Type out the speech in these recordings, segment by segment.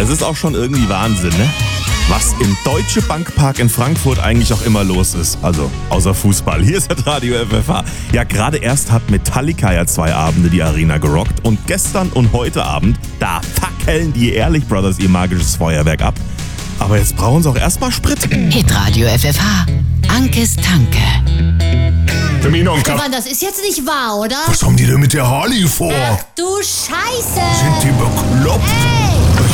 ist auch schon irgendwie Wahnsinn, ne? Was im Deutsche Bankpark in Frankfurt eigentlich auch immer los ist. Also, außer Fußball. Hier ist das Radio FFH. Ja, gerade erst hat Metallica ja 2 Abende die Arena gerockt. Und gestern und heute Abend, da fackeln die Ehrlich Brothers ihr magisches Feuerwerk ab. Aber jetzt brauchen sie auch erstmal Sprit. Hitradio FFH. Ankes Tanke. Stefan, das ist jetzt nicht wahr, oder? Was haben die denn mit der Harley vor? Ach du Scheiße! Sind die bekloppt? Hey!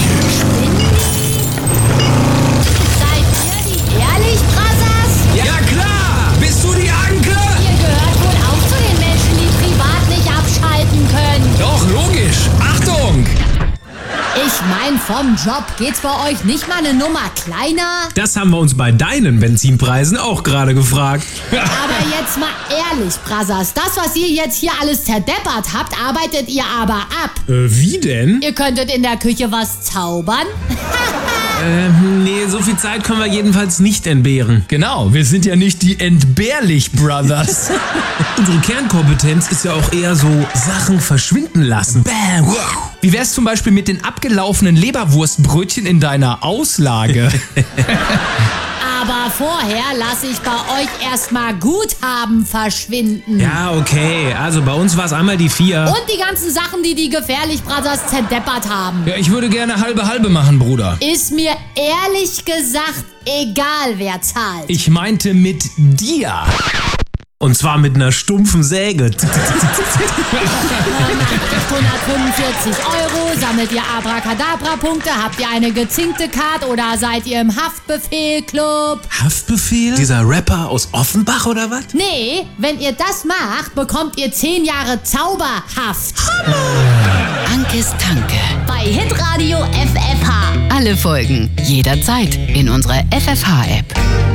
Seid ihr die Ehrlich Brothers? Ja klar! Bist du die Anke? Ihr gehört wohl auch zu den Menschen, die privat nicht abschalten können. Doch, logisch. Achtung! Ich mein, vom Job geht's bei euch nicht mal eine Nummer kleiner? Das haben wir uns bei deinen Benzinpreisen auch gerade gefragt. Aber jetzt mal ehrlich, Brothers, das, was ihr jetzt hier alles zerdeppert habt, arbeitet ihr aber ab. Wie denn? Ihr könntet in der Küche was zaubern. Nee, so viel Zeit können wir jedenfalls nicht entbehren. Genau, wir sind ja nicht die Entbehrlich Brothers. Unsere Kernkompetenz ist ja auch eher so Sachen verschwinden lassen. Bam! Wie wär's zum Beispiel mit den abgelaufenen Leberwurstbrötchen in deiner Auslage? Aber vorher lasse ich bei euch erstmal Guthaben verschwinden. Ja, okay. Also bei uns war es einmal die 4. Und die ganzen Sachen, die die Gefährlich Brothers zerdeppert haben. Ja, ich würde gerne halbe machen, Bruder. Ist mir ehrlich gesagt egal, wer zahlt. Ich meinte mit dir. Und zwar mit einer stumpfen Säge. 845 € sammelt ihr Abracadabra-Punkte, habt ihr eine gezinkte Card oder seid ihr im Haftbefehl-Club? Haftbefehl? Dieser Rapper aus Offenbach oder was? Nee, wenn ihr das macht, bekommt ihr 10 Jahre Zauberhaft. Ankes Tanke. Bei Hitradio FFH. Alle Folgen jederzeit in unserer FFH-App.